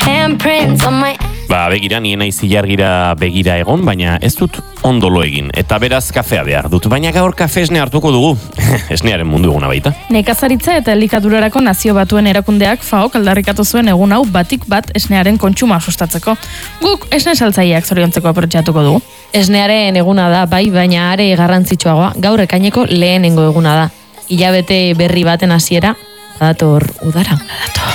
handprints on my... Begira, nien naiz ilargira begira egon, baina ez dut ondolo egin. Eta beraz kafea behar dut, baina gaur kafe esne hartuko dugu. Esnearen mundu eguna baita. Nekazaritza eta elikadurarako Nazio Batuen erakundeak FAOk aldarrikatu zuen egun hau batik bat esnearen kontsuma sustatzeko. Guk esne saltzaileak zoriontzeko aprobetxatuko dugu. Esnearen eguna da, bai, baina are garrantzitsuagoa, gaur ekaineko lehenengo eguna da. Hilabete berri baten hasiera, dator udara.